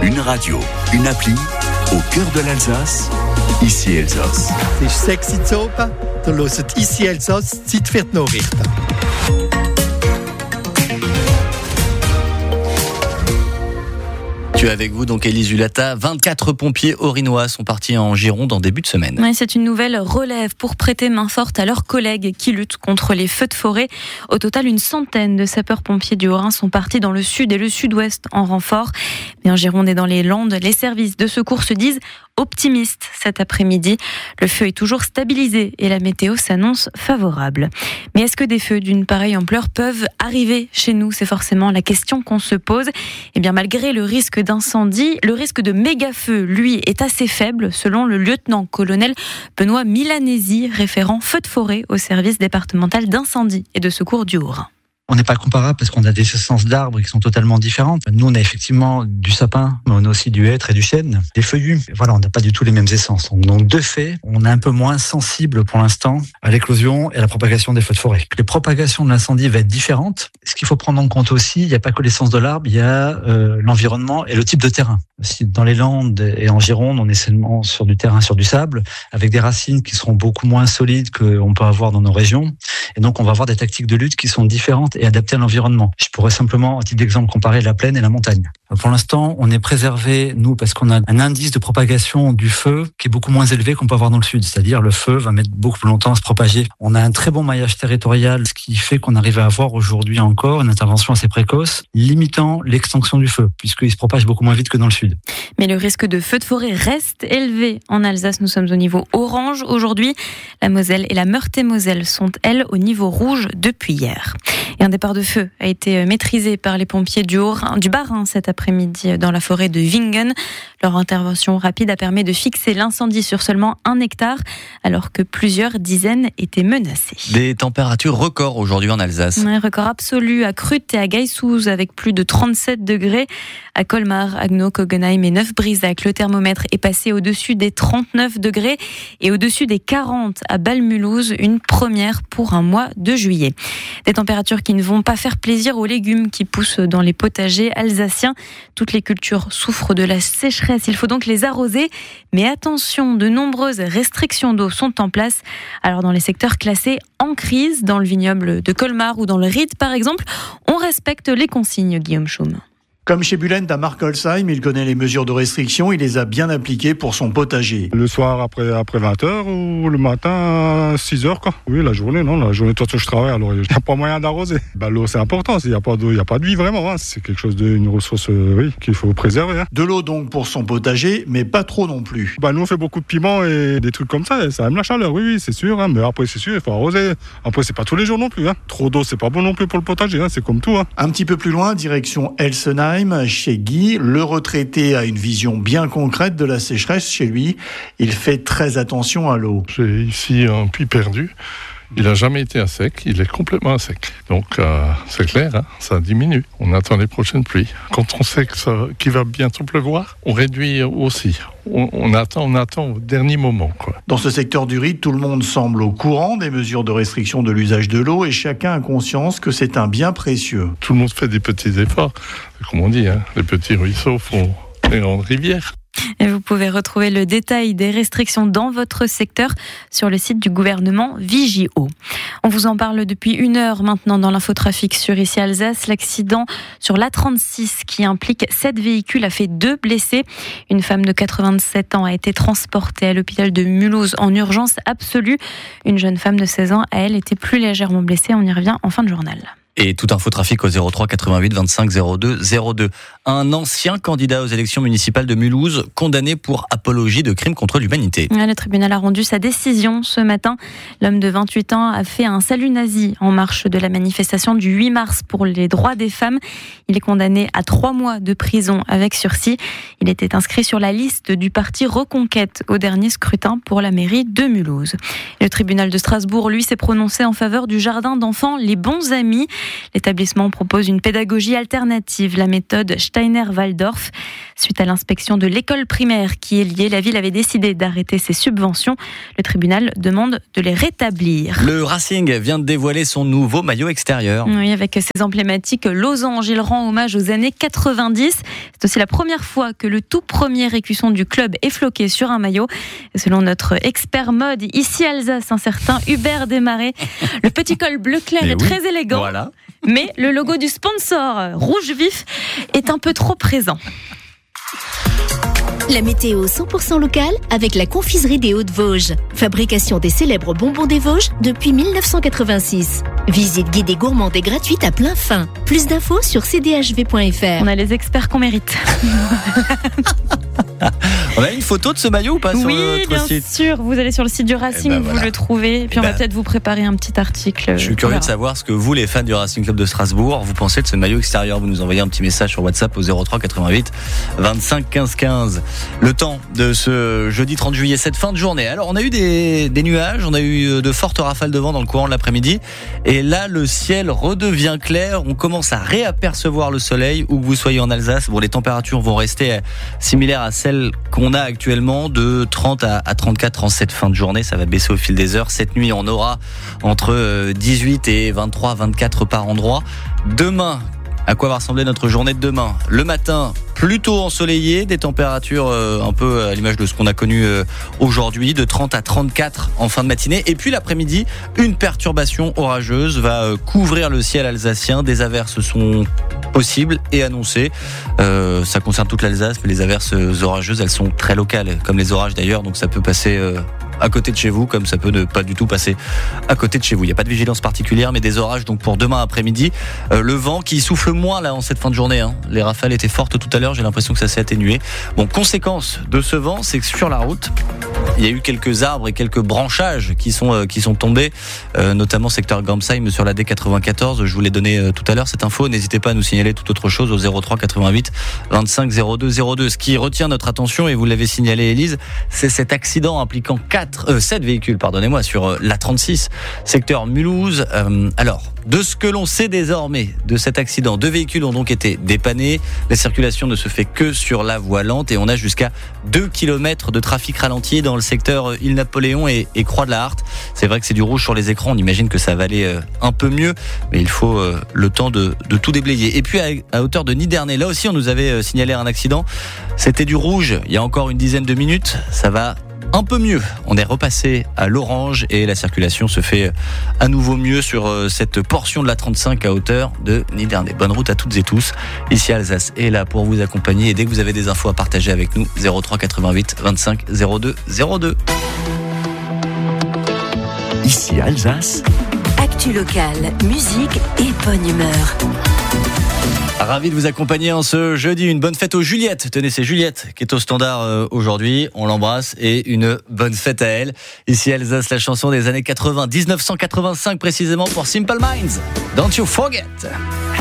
Une radio, une appli, au cœur de l'Alsace, ici Elsass. Es ist 6 Uhr oben, da hört ici Elsass, Zeit für die Nachrichten. Tu es avec vous, donc Élise Hulata. 24 pompiers orinois sont partis en Gironde en début de semaine. Oui, c'est une nouvelle relève pour prêter main forte à leurs collègues qui luttent contre les feux de forêt. Au total, une centaine de sapeurs-pompiers du Haut-Rhin sont partis dans le sud et le sud-ouest en renfort. Mais en Gironde et dans les Landes, les services de secours se disent optimistes cet après-midi. Le feu est toujours stabilisé et la météo s'annonce favorable. Mais est-ce que des feux d'une pareille ampleur peuvent arriver chez nous ? C'est forcément la question qu'on se pose. Eh bien, malgré le risque d'incendie, le risque de méga-feu, lui, est assez faible, selon le lieutenant-colonel Benoît Milanesi, référent feux de forêt au service départemental d'incendie et de secours du Haut-Rhin. On n'est pas comparable parce qu'on a des essences d'arbres qui sont totalement différentes. Nous, on a effectivement du sapin, mais on a aussi du hêtre et du chêne, des feuillus. Voilà, on n'a pas du tout les mêmes essences. Donc, de fait, on est un peu moins sensible pour l'instant à l'éclosion et à la propagation des feux de forêt. Les propagations de l'incendie vont être différentes. Ce qu'il faut prendre en compte aussi, il n'y a pas que l'essence de l'arbre, il y a l'environnement et le type de terrain. Si dans les Landes et en Gironde, on est seulement sur du terrain, sur du sable, avec des racines qui seront beaucoup moins solides qu'on peut avoir dans nos régions. Et donc, on va avoir des tactiques de lutte qui sont différentes et adaptées à l'environnement. Je pourrais simplement, à titre d'exemple, comparer la plaine et la montagne. Pour l'instant, on est préservé, nous, parce qu'on a un indice de propagation du feu qui est beaucoup moins élevé qu'on peut avoir dans le sud. C'est-à-dire, le feu va mettre beaucoup plus longtemps à se propager. On a un très bon maillage territorial, ce qui fait qu'on arrive à avoir aujourd'hui encore une intervention assez précoce, limitant l'extension du feu, puisqu'il se propage beaucoup moins vite que dans le sud. Mais le risque de feu de forêt reste élevé. En Alsace, nous sommes au niveau orange aujourd'hui. La Moselle et la Meurthe-et-Moselle sont, elles, au niveau rouge depuis hier. Et un départ de feu a été maîtrisé par les pompiers du Bas-Rhin cet après-midi dans la forêt de Wingen. Leur intervention rapide a permis de fixer l'incendie sur seulement 1 hectare, alors que plusieurs dizaines étaient menacées. Des températures records aujourd'hui en Alsace. Un record absolu à Krütt et à Geissous avec plus de 37 degrés. À Colmar, Agno, Kogenheim et Neuf-Brisac, le thermomètre est passé au-dessus des 39 degrés et au-dessus des 40 à Bâle-Mulhouse, une première pour un mois de juillet. Des températures qui ne vont pas faire plaisir aux légumes qui poussent dans les potagers alsaciens. Toutes les cultures souffrent de la sécheresse, il faut donc les arroser. Mais attention, de nombreuses restrictions d'eau sont en place. Alors dans les secteurs classés en crise, dans le vignoble de Colmar ou dans le Ried par exemple, on respecte les consignes, Guillaume Schum. Comme chez Bulent à Markolsheim, il connaît les mesures de restriction, il les a bien appliquées pour son potager. Le soir après 20h ou le matin à 6h quoi. Oui, la journée, non, la journée, de toute façon je travaille, alors il n'y a pas moyen d'arroser. L'eau c'est important, s'il n'y a pas d'eau, il n'y a pas de vie vraiment. C'est quelque chose une ressource qu'il faut préserver. De l'eau donc pour son potager, mais pas trop non plus. Nous on fait beaucoup de piments et des trucs comme ça, et ça aime la chaleur, oui, c'est sûr. Mais après c'est sûr, il faut arroser. Après c'est pas tous les jours non plus. Trop d'eau c'est pas bon non plus pour le potager, c'est comme tout. Un petit peu plus loin, direction Elsenheim. Chez Guy, le retraité a une vision bien concrète de la sécheresse chez lui. Il fait très attention à l'eau. J'ai ici un puits perdu. Il n'a jamais été à sec, il est complètement à sec. Donc c'est clair, ça diminue. On attend les prochaines pluies. Quand on sait qu'il va bientôt pleuvoir, on réduit aussi. On attend au dernier moment, quoi. Dans ce secteur du Ried, tout le monde semble au courant des mesures de restriction de l'usage de l'eau et chacun a conscience que c'est un bien précieux. Tout le monde fait des petits efforts. Comme on dit, les petits ruisseaux font les grandes rivières. Et vous pouvez retrouver le détail des restrictions dans votre secteur sur le site du gouvernement Vigio. On vous en parle depuis 1 heure maintenant dans l'infotrafic sur ici Alsace. L'accident sur l'A36 qui implique 7 véhicules a fait 2 blessés. Une femme de 87 ans a été transportée à l'hôpital de Mulhouse en urgence absolue. Une jeune femme de 16 ans, elle, était plus légèrement blessée. On y revient en fin de journal. Et tout infotrafic au 03 88 25 02 02. Un ancien candidat aux élections municipales de Mulhouse condamné pour apologie de crimes contre l'humanité. Le tribunal a rendu sa décision ce matin. L'homme de 28 ans a fait un salut nazi en marche de la manifestation du 8 mars pour les droits des femmes. Il est condamné à 3 mois de prison avec sursis. Il était inscrit sur la liste du parti Reconquête au dernier scrutin pour la mairie de Mulhouse. Le tribunal de Strasbourg, lui, s'est prononcé en faveur du jardin d'enfants Les Bons Amis. L'établissement propose une pédagogie alternative, la méthode Steiner-Waldorf. Suite à l'inspection de l'école primaire qui est liée, la ville avait décidé d'arrêter ses subventions. Le tribunal demande de les rétablir. Le Racing vient de dévoiler son nouveau maillot extérieur. Oui, avec ses emblématiques losanges, il rend hommage aux années 90. C'est aussi la première fois que le tout premier écusson du club est floqué sur un maillot. Et selon notre expert mode ici Alsace, un certain Hubert Desmarais, le petit col bleu clair est très élégant, voilà. Mais le logo du sponsor rouge vif est un peu trop présent. La météo 100% locale avec la confiserie des Hauts-de-Vosges. Fabrication des célèbres bonbons des Vosges depuis 1986. Visite guidée gourmande et gratuite à plein fin. Plus d'infos sur cdhv.fr. On a les experts qu'on mérite. On a une photo de ce maillot ou pas sur notre site ? Oui, bien sûr. Vous allez sur le site du Racing, vous le trouvez. Et puis on va peut-être vous préparer un petit article. Je suis curieux de savoir ce que vous, les fans du Racing Club de Strasbourg, vous pensez de ce maillot extérieur. Vous nous envoyez un petit message sur WhatsApp au 03 88 25 15 15. Le temps de ce jeudi 30 juillet, cette fin de journée. Alors on a eu des nuages, on a eu de fortes rafales de vent dans le courant de l'après-midi. Et là, le ciel redevient clair. On commence à réapercevoir le soleil où que vous soyez en Alsace. Bon, les températures vont rester similaires à celles qu'on a actuellement, de 30 à 34 en cette fin de journée. Ça va baisser au fil des heures. Cette nuit, on aura entre 18 et 23, 24 par endroit. Demain, à quoi va ressembler notre journée de demain ? Le matin, plutôt ensoleillé, des températures un peu à l'image de ce qu'on a connu aujourd'hui, de 30 à 34 en fin de matinée. Et puis l'après-midi, une perturbation orageuse va couvrir le ciel alsacien. Des averses sont possibles et annoncées. Ça concerne toute l'Alsace, mais les averses orageuses, elles sont très locales, comme les orages d'ailleurs, donc ça peut passer à côté de chez vous, comme ça peut ne pas du tout passer à côté de chez vous. Il n'y a pas de vigilance particulière, mais des orages donc pour demain après-midi. Le vent qui souffle moins là en cette fin de journée. Les rafales étaient fortes tout à l'heure, j'ai l'impression que ça s'est atténué. Bon, conséquence de ce vent, c'est que sur la route, il y a eu quelques arbres et quelques branchages qui sont tombés, notamment secteur Gamsheim sur la D94. Je vous l'ai donné tout à l'heure cette info. N'hésitez pas à nous signaler toute autre chose au 03 88 25 02 02. Ce qui retient notre attention, et vous l'avez signalé Élise, c'est cet accident impliquant 7 véhicules, sur l'A36, secteur Mulhouse. Alors, de ce que l'on sait désormais de cet accident, 2 véhicules ont donc été dépannés. La circulation ne se fait que sur la voie lente et on a jusqu'à 2 km de trafic ralenti dans le secteur Île-Napoléon et Croix de la Harte. C'est vrai que c'est du rouge sur les écrans, on imagine que ça va aller un peu mieux, mais il faut le temps de tout déblayer. Et puis à hauteur de Nidernais, là aussi on nous avait signalé un accident. C'était du rouge il y a encore une dizaine de minutes, ça va un peu mieux. On est repassé à l'orange et la circulation se fait à nouveau mieux sur cette portion de la 35 à hauteur de Nidernais. Bonne route à toutes et tous. Ici Alsace est là pour vous accompagner et dès que vous avez des infos à partager avec nous, 03 88 25 02 02. Ici Alsace. Actu locale, musique et bonne humeur. Ravi de vous accompagner en ce jeudi. Une bonne fête aux Juliette. Tenez, c'est Juliette qui est au standard aujourd'hui. On l'embrasse et une bonne fête à elle. Ici Alsace, la chanson des années 80, 1985 précisément pour Simple Minds. Don't you forget.